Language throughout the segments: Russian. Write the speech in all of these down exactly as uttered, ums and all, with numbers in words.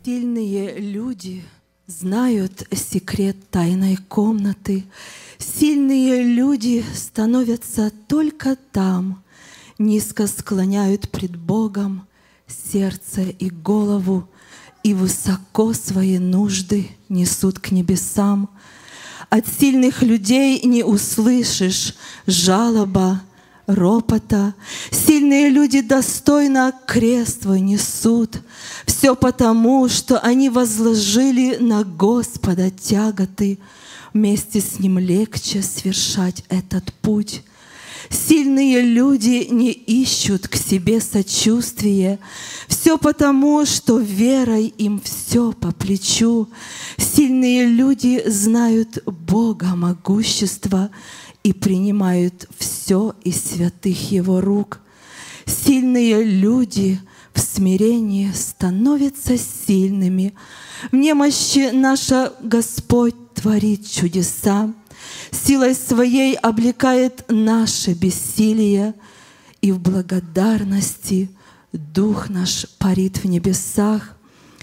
Сильные люди знают секрет тайной комнаты. Сильные люди становятся только там, низко склоняют пред Богом сердце и голову, и высоко свои нужды несут к небесам. От сильных людей не услышишь жалоба, ропота. Сильные люди достойно крест свой несут. Все потому, что они возложили на Господа тяготы. Вместе с Ним легче свершать этот путь. Сильные люди не ищут к себе сочувствия. Все потому, что верой им все по плечу. Сильные люди знают Бога могущества и принимают все из святых Его рук. Сильные люди в смирении становятся сильными. В немощи наша Господь творит чудеса. Силой своей облекает наше бессилие, и в благодарности Дух наш парит в небесах.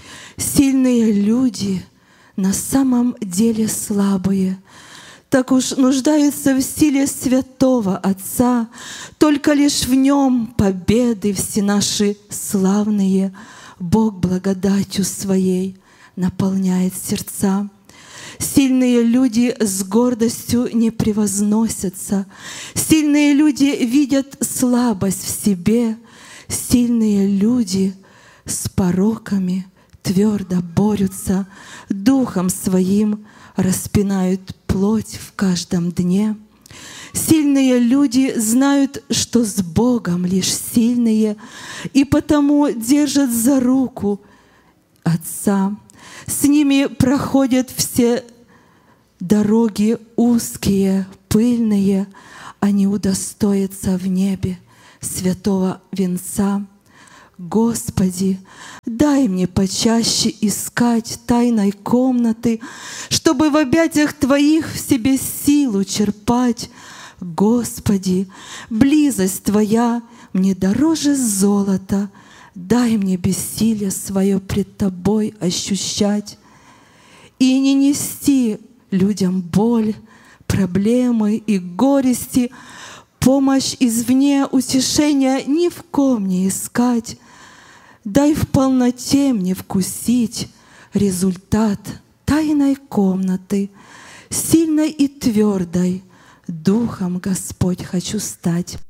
Сильные люди на самом деле слабые, так уж нуждаются в силе святого Отца. Только лишь в Нем победы все наши славные Бог благодатью Своей наполняет сердца. Сильные люди с гордостью не превозносятся. Сильные люди видят слабость в себе. Сильные люди с пороками твердо борются, Духом Своим распинают плоть в каждом дне. Сильные люди знают, что с Богом лишь сильные, и потому держат за руку Отца. С ними проходят все дороги узкие, пыльные, они удостоятся в небе святого венца. Господи, дай мне почаще искать тайной комнаты, чтобы в объятиях Твоих в себе силу черпать. Господи, близость Твоя мне дороже золота, дай мне бессилие свое пред Тобой ощущать и не нести людям боль, проблемы и горести, помощь извне, утешения ни в ком не искать. Дай в полноте мне вкусить результат тайной комнаты, сильной и твердой Духом, Господь, хочу стать.